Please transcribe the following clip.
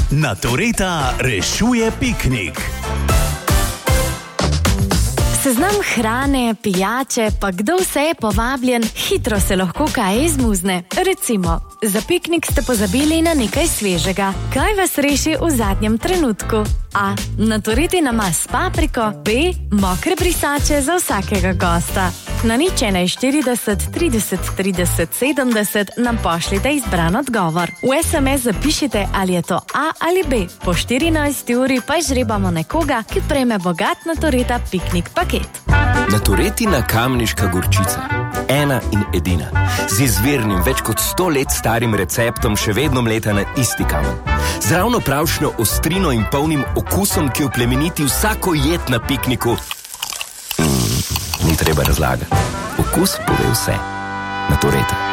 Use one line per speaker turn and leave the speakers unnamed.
Natureta rešuje piknik.
Seznam hrane, pijače, pa kdo vse je povabljen, hitro se lahko kaj izmuzne. Recimo, za piknik ste pozabili na nekaj svežega. Kaj vas reši v zadnjem trenutku? A. Natureti namaz s papriko. B. Mokre brisače za vsakega gosta. Na 041 30 30 70 nam pošljite izbran odgovor. V SMS zapišite, ali je to A ali B. Po 14 uri pa žrebamo nekoga, ki prejme bogat Natureta piknik paket.
Naturetina kamniška gorčica. Ena in edina. Z izvirnim, več kot 100 let starim receptom še vedno mleta na isti kamen. Z ravno pravšno ostrino in polnim okusom, ki oplemeniti vsako jed na pikniku. Ni treba razlagati. Okus pove vse. Natureta.